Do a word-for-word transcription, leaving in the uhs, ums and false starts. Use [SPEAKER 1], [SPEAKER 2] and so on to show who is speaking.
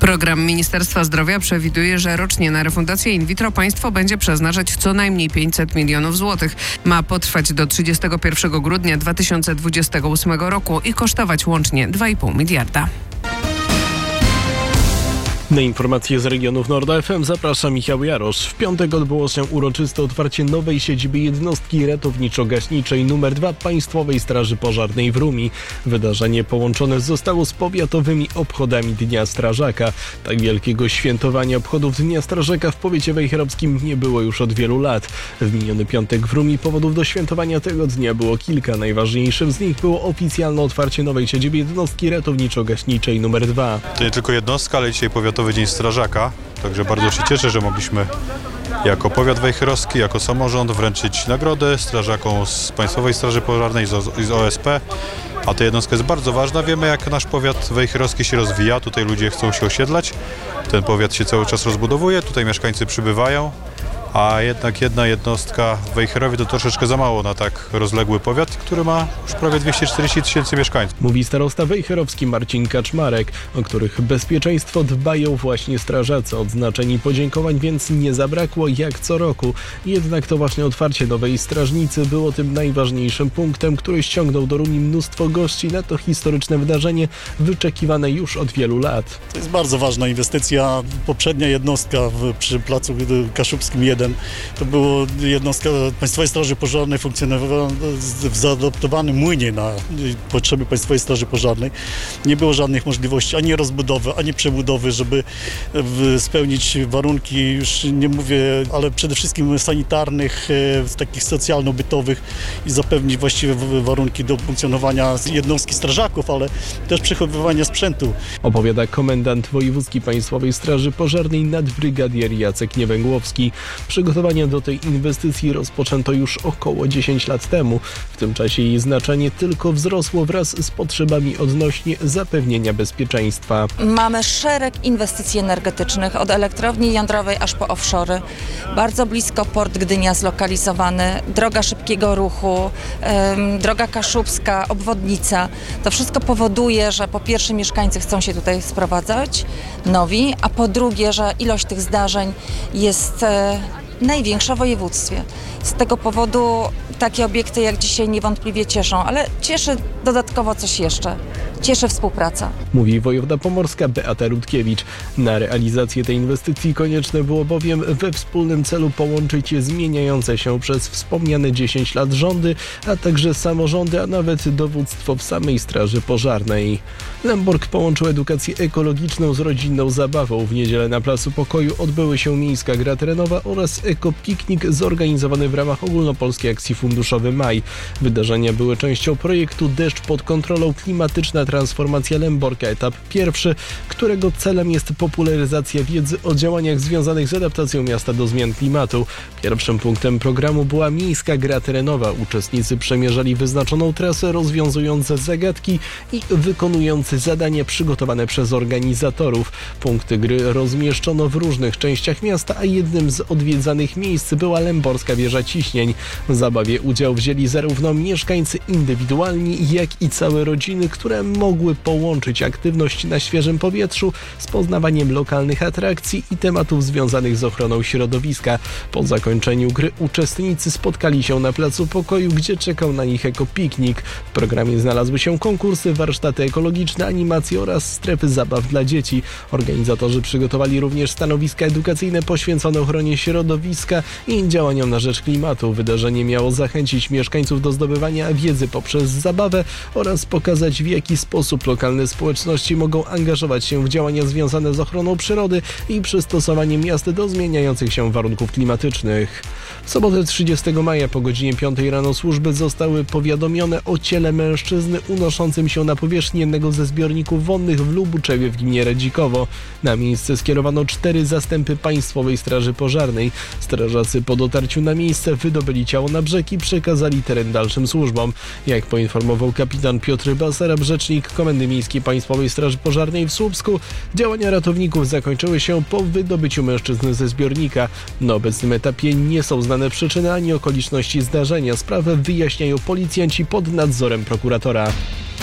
[SPEAKER 1] Program Ministerstwa Zdrowia przewiduje, że rocznie na refundację in vitro państwo będzie przeznaczać co najmniej pięćset milionów złotych. Ma potrwać do trzydziestego pierwszego grudnia dwa tysiące dwudziestego ósmego roku i kosztować łącznie dwa i pół miliarda.
[SPEAKER 2] Na informacje z regionów Norda F M zaprasza Michał Jarosz. W piątek odbyło się uroczyste otwarcie nowej siedziby jednostki ratowniczo-gaśniczej numer dwa Państwowej Straży Pożarnej w Rumi. Wydarzenie połączone zostało z powiatowymi obchodami Dnia Strażaka. Tak wielkiego świętowania obchodów Dnia Strażaka w powiecie wejherowskim nie było już od wielu lat. W miniony piątek w Rumi powodów do świętowania tego dnia było kilka. Najważniejszym z nich było oficjalne otwarcie nowej siedziby jednostki ratowniczo-gaśniczej numer dwa.
[SPEAKER 3] To nie tylko jednostka, ale dzisiaj powiatowy Dzień Strażaka, także bardzo się cieszę, że mogliśmy jako powiat wejherowski, jako samorząd wręczyć nagrodę strażakom z Państwowej Straży Pożarnej, z O S P, a ta jednostka jest bardzo ważna. Wiemy, jak nasz powiat wejherowski się rozwija, tutaj ludzie chcą się osiedlać, ten powiat się cały czas rozbudowuje, tutaj mieszkańcy przybywają, a jednak jedna jednostka w Wejherowie to troszeczkę za mało na tak rozległy powiat, który ma już prawie dwieście czterdzieści tysięcy mieszkańców.
[SPEAKER 2] Mówi starosta wejherowski Marcin Kaczmarek, o których bezpieczeństwo dbają właśnie strażacy. Odznaczeń i podziękowań więc nie zabrakło jak co roku. Jednak to właśnie otwarcie nowej strażnicy było tym najważniejszym punktem, który ściągnął do Rumi mnóstwo gości na to historyczne wydarzenie wyczekiwane już od wielu lat.
[SPEAKER 4] To jest bardzo ważna inwestycja. Poprzednia jednostka w, przy placu Kaszubskim jeden to była jednostka Państwowej Straży Pożarnej, funkcjonowała w zaadoptowanym młynie na potrzeby Państwowej Straży Pożarnej. Nie było żadnych możliwości ani rozbudowy, ani przebudowy, żeby spełnić warunki, już nie mówię, ale przede wszystkim sanitarnych, takich socjalno-bytowych i zapewnić właściwe warunki do funkcjonowania jednostki strażaków, ale też przechowywania sprzętu.
[SPEAKER 2] Opowiada komendant wojewódzki Państwowej Straży Pożarnej nadbrygadier Jacek Niewęgłowski. Przygotowania do tej inwestycji rozpoczęto już około dziesięć lat temu. W tym czasie jej znaczenie tylko wzrosło wraz z potrzebami odnośnie zapewnienia bezpieczeństwa.
[SPEAKER 5] Mamy szereg inwestycji energetycznych, od elektrowni jądrowej aż po offshore. Bardzo blisko port Gdynia zlokalizowany, droga szybkiego ruchu, ym, droga kaszubska, obwodnica. To wszystko powoduje, że po pierwsze mieszkańcy chcą się tutaj sprowadzać, nowi, a po drugie, że ilość tych zdarzeń jest e, największa w województwie. Z tego powodu takie obiekty jak dzisiaj niewątpliwie cieszą, ale cieszy dodatkowo coś jeszcze. Cieszy współpraca.
[SPEAKER 2] Mówi wojewoda pomorska Beata Rutkiewicz. Na realizację tej inwestycji konieczne było bowiem we wspólnym celu połączyć zmieniające się przez wspomniane dziesięć lat rządy, a także samorządy, a nawet dowództwo w samej Straży Pożarnej. Lemborg połączył edukację ekologiczną z rodzinną zabawą. W niedzielę na Placu Pokoju odbyły się miejska gra terenowa oraz ekopiknik zorganizowany w ramach ogólnopolskiej akcji Funduszowy Maj. Wydarzenia były częścią projektu Deszcz pod kontrolą – klimatyczna transformacja Lemborka, etap pierwszy, którego celem jest popularyzacja wiedzy o działaniach związanych z adaptacją miasta do zmian klimatu. Pierwszym punktem programu była miejska gra terenowa. Uczestnicy przemierzali wyznaczoną trasę, rozwiązując zagadki i wykonując zadania przygotowane przez organizatorów. Punkty gry rozmieszczono w różnych częściach miasta, a jednym z odwiedzanych miejsc była Lęborska Wieża Ciśnień. W zabawie udział wzięli zarówno mieszkańcy indywidualni, jak i całe rodziny, które mogły połączyć aktywność na świeżym powietrzu z poznawaniem lokalnych atrakcji i tematów związanych z ochroną środowiska. Po zakończeniu gry uczestnicy spotkali się na Placu Pokoju, gdzie czekał na nich ekopiknik. W programie znalazły się konkursy, warsztaty ekologiczne, animacje oraz strefy zabaw dla dzieci. Organizatorzy przygotowali również stanowiska edukacyjne poświęcone ochronie środowiska i działaniom na rzecz klimatu. Wydarzenie miało zachęcić mieszkańców do zdobywania wiedzy poprzez zabawę oraz pokazać, w jaki sposób lokalne społeczności mogą angażować się w działania związane z ochroną przyrody i przystosowaniem miast do zmieniających się warunków klimatycznych. W sobotę trzydziestego maja po godzinie piątej rano służby zostały powiadomione o ciele mężczyzny unoszącym się na powierzchni jednego ze zbiorników wodnych w Lubuczewie w gminie Radzikowo. Na miejsce skierowano cztery zastępy Państwowej Straży Pożarnej. Strażacy po dotarciu na miejsce wydobyli ciało na brzeg i przekazali teren dalszym służbom. Jak poinformował kapitan Piotr Basarab, rzecznik Komendy Miejskiej Państwowej Straży Pożarnej w Słupsku, działania ratowników zakończyły się po wydobyciu mężczyzny ze zbiornika. Na obecnym etapie nie są znane przyczyny ani okoliczności zdarzenia. Sprawę wyjaśniają policjanci pod nadzorem prokuratora.